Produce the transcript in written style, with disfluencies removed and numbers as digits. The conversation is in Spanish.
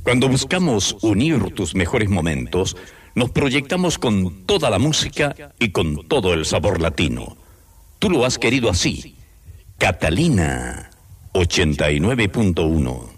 Cuando buscamos unir tus mejores momentos, nos proyectamos con toda la música y con todo el sabor latino. Tú lo has querido así. Catalina 89.1